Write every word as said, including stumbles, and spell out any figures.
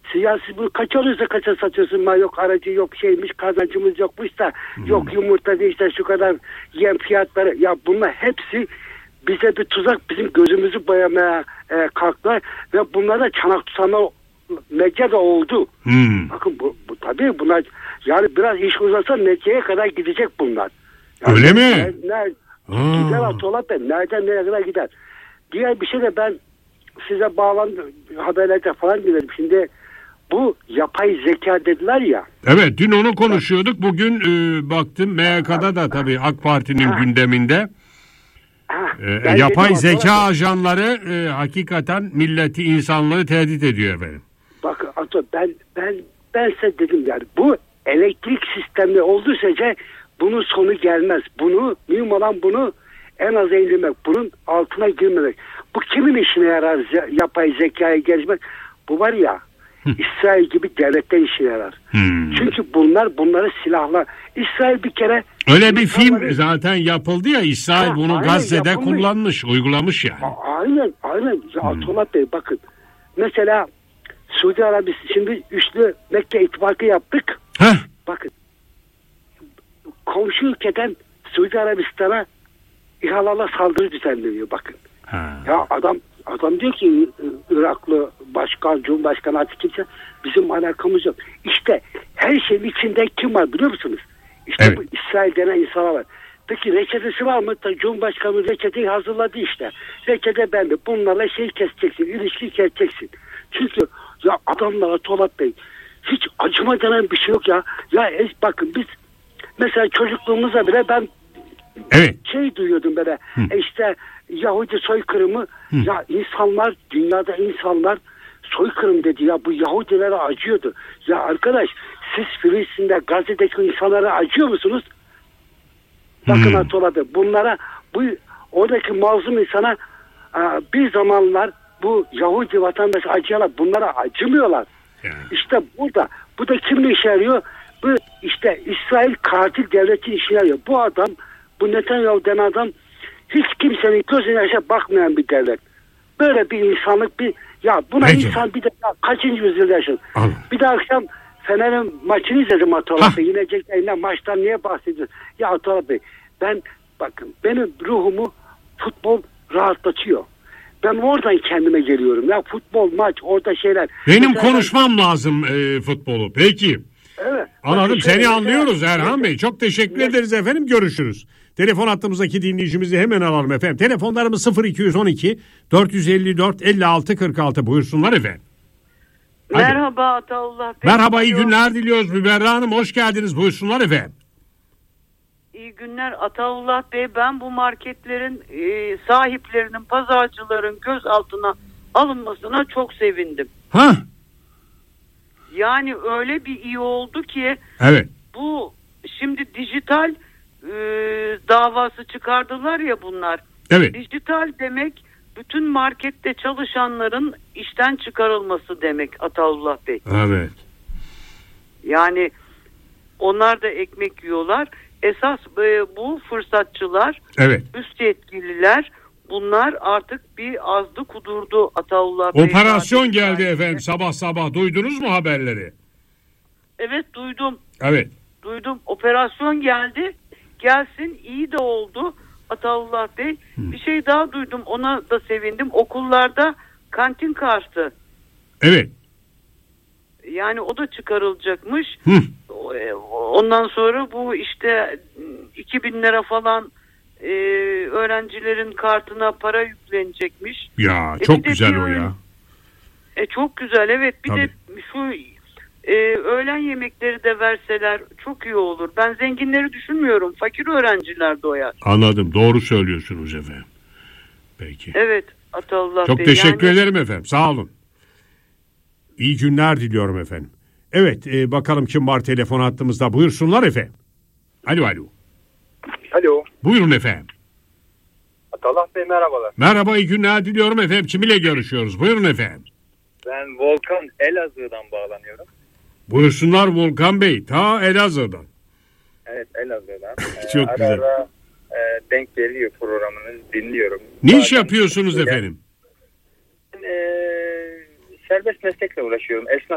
Siyasi bunu kaç alıyorsa kaça satıyorsun? Ma yok aracı yok şeymiş kazancımız yokmuş da hmm. yok yumurta değil işte şu kadar yem fiyatları. Ya bunlar hepsi bize bir tuzak, bizim gözümüzü boyamaya e, kalktılar ve bunlara çanak tutana medya da oldu. Hmm. Bakın bu, bu tabii bunlar yani biraz iş uzasa medyaya kadar gidecek bunlar. Yani öyle mi? Ne, ne, gider Atollah Bey. Nereden nereye kadar gider? Diğer bir şey de ben size bağlandım haberlerde falan dinledim. Şimdi bu yapay zeka dediler ya. Evet, dün onu konuşuyorduk. Bugün e, baktım M Y K'da da tabii AK Parti'nin ha. gündeminde. Ha. E, yapay zeka Atollah ajanları e, hakikaten milleti, insanlığı tehdit ediyor efendim. Bakın Atollah ben ben ben size dedim yani bu elektrik sistemi olduğu sürece bunun sonu gelmez. Bunu mühim olan bunu en az indirmek, bunun altına girmemek. Bu kimin işine yarar yapay zekaya gelmek? Bu var ya İsrail gibi devletler işine yarar. Hmm. Çünkü bunlar bunları silahla. İsrail bir kere öyle bir film zaten yapıldı ya, İsrail ha, bunu Gazze'de yapılmış. kullanmış, uygulamış yani. A- aynen, aynen. Ya hmm. Atollah Bey bakın. Mesela Suudi Arabistan şimdi üçlü Mekke ittifakı yaptık. Heh. Bakın. Komşu ülkeden Suudi Arabistan'a İHA'larla saldırı düzenleniyor bakın. Ha. Ya adam adam diyor ki Iraklı başkan, Cumhurbaşkanı artık kimse bizim alakamız yok. İşte her şeyin içinde kim var biliyor musunuz? İşte evet. Bu İsrail denen insanlar var. Peki reçetesi var mı? Tabii Cumhurbaşkanı reçeteyi hazırladı işte. Reçete bende. Bunlarla şey keseceksin, ilişki keseceksin. Çünkü ya adamlara Tolat Bey hiç acıma denen bir şey yok ya. Ya es, bakın biz mesela çocukluğumuzda bile ben evet. şey duyuyordum böyle e işte Yahudi soykırımı Hı. ya insanlar dünyada insanlar soykırım dedi ya bu Yahudilere acıyordu. Ya arkadaş siz Filistin'de Gazze'deki insanlara acıyor musunuz? Bakın Atollah Bey bunlara bu oradaki mazlum insana bir zamanlar bu Yahudi vatandaş acıyorlar bunlara acımıyorlar. Yani. İşte burada bu da kimle işe yarıyor? Bu işte İsrail katil devletin işine yarıyor. Bu adam bu Netanyahu denen adam hiç kimsenin gözüne yaşa bakmayan bir devlet. Böyle bir insanlık bir ya buna Peki. insan bir de kaçıncı yüzyılda yaşadı. Bir de akşam Fener'in maçını izledim Atollah Bey. Yine yine maçtan niye bahsediyorsun? Ya Atollah Bey ben bakın benim ruhumu futbol rahatlatıyor. Ben oradan kendime geliyorum. Ya futbol maç orada şeyler. Benim mesela konuşmam ben lazım e, futbolu. Peki. Evet. Anladım. Bakın, seni anlıyoruz Erhan evet. Bey. Çok teşekkür evet. ederiz efendim. Görüşürüz. Telefon hattımızdaki dinleyicimizi hemen alalım efendim. Telefonlarımız sıfır iki on iki dört yüz elli dört elli altı kırk altı. Buyursunlar efendim. Hadi. Merhaba Atollah Bey. Merhaba, iyi günler diliyoruz Müberra Hanım. Hoş geldiniz. Buyursunlar efendim. İyi günler Atollah Bey. Ben bu marketlerin e, sahiplerinin, pazarcıların gözaltına alınmasına çok sevindim. Ha? Yani öyle bir iyi oldu ki evet. Bu şimdi dijital e, davası çıkardılar ya bunlar. Evet. Dijital demek bütün markette çalışanların işten çıkarılması demek Atollah Bey. Evet. Yani onlar da ekmek yiyorlar. Esas e, bu fırsatçılar, evet. üst yetkililer bunlar artık bir azdı kudurdu Atollah Bey. Operasyon geldi efendim sabah sabah. Duydunuz mu haberleri? Evet duydum. Evet. Duydum. Operasyon geldi. Gelsin iyi de oldu Atollah Bey. Hı. Bir şey daha duydum. Ona da sevindim. Okullarda kantin kartı. Evet. Yani o da çıkarılacakmış. Hı. Ondan sonra bu işte iki bin lira falan e, öğrencilerin kartına para yüklenecekmiş. Ya e çok güzel o ya. E çok güzel evet. Bir Tabii. de şu e, öğlen yemekleri de verseler çok iyi olur. Ben zenginleri düşünmüyorum. Fakir öğrenciler doyar. Anladım. Doğru söylüyorsunuz efendim. Peki. Evet Atollah Çok Bey. teşekkür yani... ederim efendim. Sağ olun. İyi günler diliyorum efendim. Evet e, bakalım kim var telefon hattımızda. Buyursunlar efendim. Alo alo. Alo. Buyurun efendim. Atollah Bey merhabalar. Merhaba, iyi günler diliyorum efendim. Kim ile görüşüyoruz? Buyurun efendim. Ben Volkan Elazığ'dan bağlanıyorum. Buyursunlar Volkan Bey. Ta Elazığ'dan. Evet Elazığ'dan. Çok ee, güzel. Ara ara e, denk geliyor programınızı dinliyorum. Ne Bazen iş yapıyorsunuz efendim? Ben e, serbest meslekle uğraşıyorum. Esnaf